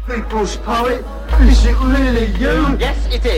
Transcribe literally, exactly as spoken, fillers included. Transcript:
Big Bush Poet, is it really you? Yes, it is.